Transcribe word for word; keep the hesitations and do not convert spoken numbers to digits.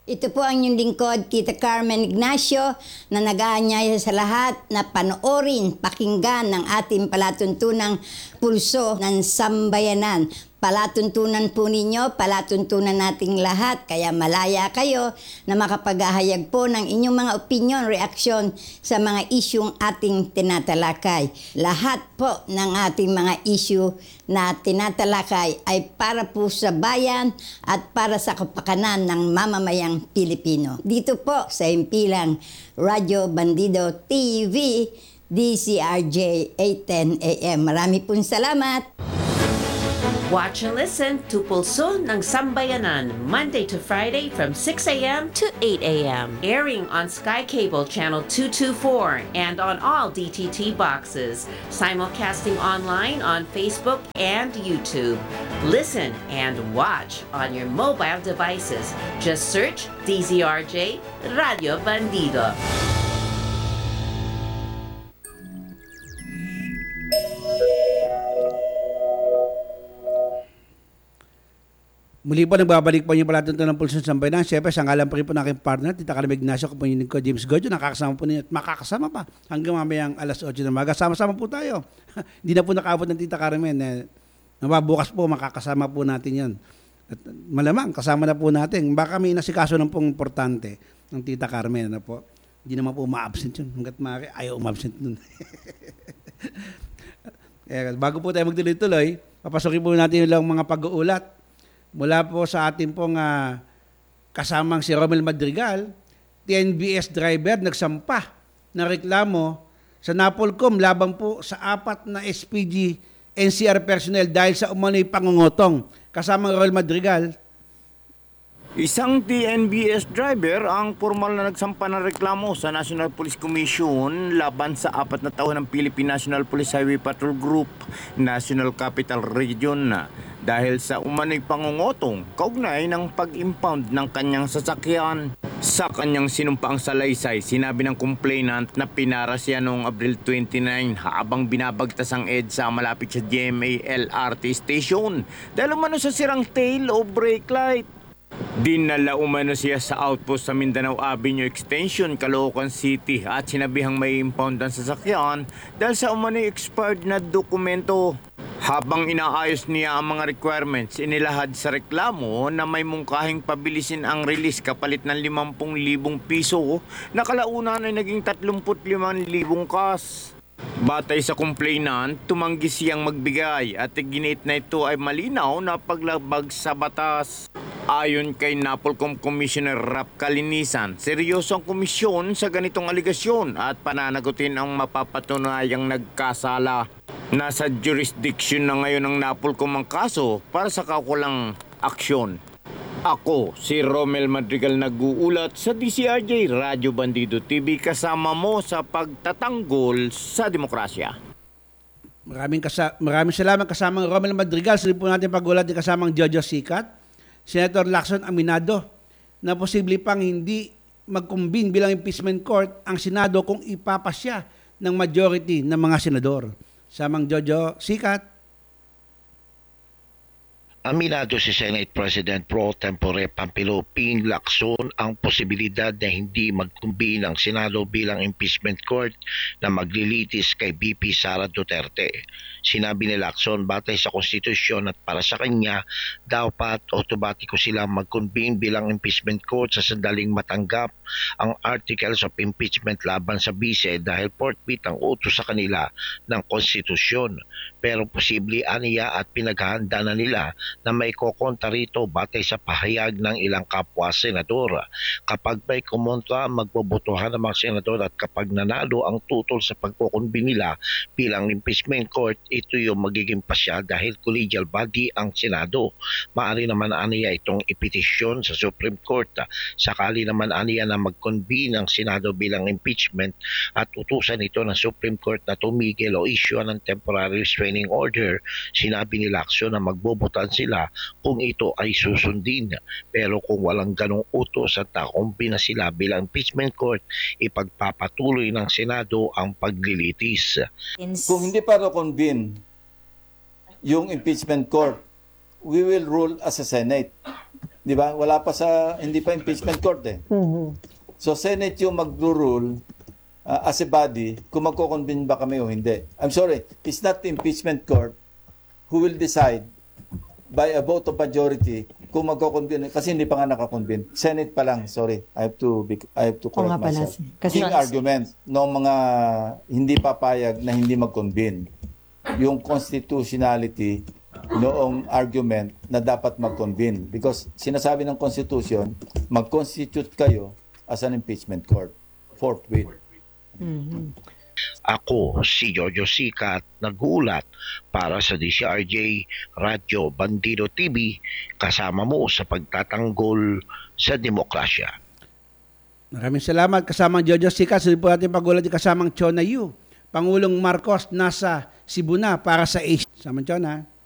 Ito po ang inyong lingkod, Tita Carmen Ignacio, na nag-aanyaya sa lahat na panoorin, pakinggan ng ating palatuntunang pulso ng sambayanan. Palatuntunan po ninyo, palatuntunan nating lahat, kaya malaya kayo na makapaghahayag po ng inyong mga opinion, reaksyon sa mga isyung ating tinatalakay. Lahat po ng ating mga issue na tinatalakay ay para po sa bayan at para sa kapakanan ng mamamayang Pilipino. Dito po sa himpilang Radyo Bandido T V, D C R J eight ten A M. Marami pong salamat! Watch and listen to Pulso ng Sambayanan, Monday to Friday from six a m to eight a m Airing on Sky Cable Channel two twenty-four and on all D T T boxes. Simulcasting online on Facebook and YouTube. Listen and watch on your mobile devices. Just search D Z R J Radio Bandido. Muli po, nagbabalik po yung palatuntunan ng Pulso ng Sambayanan. Siyempre, sa ngalan pa rin po ng aking partner, Tita Carmen Ignacio, ko po yung ko, James Gojo, nakakasama po ninyo at makakasama pa hanggang mamayang alas otso ng umaga. Sama-sama po tayo. Hindi na po nakaabot ng Tita Carmen. Eh, mabukas po, makakasama po natin yan. At malamang, kasama na po natin. Baka may nasikaso ng pong importante ng Tita Carmen. Ano po? Hindi naman po ma-absent yun. Hanggat maaari, ayaw ma-absent nun. eh, bago po tayo magtuloy-tuloy, papasukin po natin yung lang mga pag-uulat mula po sa ating pong uh, kasamang si Romel Madrigal. T N B S driver nagsampa na reklamo sa NAPOLCOM labang po sa apat na S P G N C R personnel dahil sa umano'y pangungutong. Kasamang Romel Madrigal. Isang T N B S driver ang formal na nagsampa ng reklamo sa National Police Commission laban sa apat na tauhan ng Philippine National Police Highway Patrol Group, National Capital Region, dahil sa umano'y pangungutong kaugnay ng pag-impound ng kanyang sasakyan. Sa kanyang sinumpaang salaysay, sinabi ng complainant na pinara siya noong Abril twenty-nine habang binabagtas ang EDSA malapit sa G M A L R T station dahil umano sa sirang tail o brake light. Dinala umano siya sa outpost sa Mindanao Avenue Extension, Caloocan City at sinabihang may impound ang sasakyan dahil sa umano'y expired na dokumento. Habang inaayos niya ang mga requirements, inilahad sa reklamo na may mungkahing pabilisin ang release kapalit ng limampu libong piso na kalaunan ay naging tatlumput limang libong kas. Batay sa complainant, tumanggi siyang magbigay at iginiit na ito ay malinaw na paglabag sa batas. Ayon kay NAPOLCOM Commissioner Rap Kalinisan, seryoso ang komisyon sa ganitong aligasyon at pananagutin ang mapapatunayang nagkasala. Nasa jurisdiction na ngayon ng NAPOLCOM ang kaso para sa kaukulang aksyon. Ako, si Romel Madrigal, nag-uulat sa D C R J Radio Bandido T V, kasama mo sa pagtatanggol sa demokrasya. Maraming, kasa maraming salamat kasamang Romel Madrigal. Sabi po natin pag-ulat din kasamang Jojo Sikat, Senator Lacson Aminado, na posible pang hindi mag-convene bilang impeachment court ang Senado kung ipapasya ng majority ng mga senador. Samang Jojo Sikat. Aminado si Senate President Pro Tempore Pampilo Ping Lacson ang posibilidad na hindi mag-convene ang Senado bilang impeachment court na maglilitis kay B P Sara Duterte. Sinabi ni Lacson, batay sa konstitusyon at para sa kanya, dapat automatiko silang mag-convene bilang impeachment court sa sandaling matanggap ang articles of impeachment laban sa bise dahil forthwith ang utos sa kanila ng konstitusyon. Pero posible aniya at pinaghahanda na nila na may kokontra rito batay sa pahayag ng ilang kapwa senador. Kapag may kumontra, magbobotohan ng mga senador at kapag nanalo ang tutol sa pagkukunbin nila bilang impeachment court, ito yung magiging pasya dahil collegial body ang Senado. Maaari naman aniya itong ipetisyon sa Supreme Court. Sakali naman aniya na mag-convene ang Senado bilang impeachment at utusan ito ng Supreme Court na tumigil o issue ng temporary restraining order, sinabi ni Lacson na magbobotan sila kung ito ay susundin. Pero kung walang ganong utos at nakumbina sila bilang impeachment court, ipagpapatuloy ng Senado ang paglilitis. Kung hindi para convene yung impeachment court, we will rule as a Senate. Di ba? Wala pa sa, hindi pa impeachment court eh. So Senate yung mag-rule uh, as a body kung magko-convene ba kami o hindi. I'm sorry, it's not the impeachment court who will decide by a vote of majority kung magko-convene, kasi hindi pa nga nakakonvene. Senate pa lang, sorry. I have to be, I have to Oo nga correct pala, myself. kasi- Yung argument ng mga hindi papayag na hindi mag-convene. Yung constitutionality noong argument na dapat mag-convene. Because sinasabi ng Constitution, mag-constitute kayo as an impeachment court. Forthwith. Ako, si Jojo Sikat, nagulat para sa D C R J Radyo Bandido T V, kasama mo sa pagtatanggol sa demokrasya. Maraming salamat. Kasamang Jojo Sica. Sunod po natin pagulat yung kasamang Chona Yu. Pangulong Marcos nasa Cebu na para sa Asia. Kasamang Chona.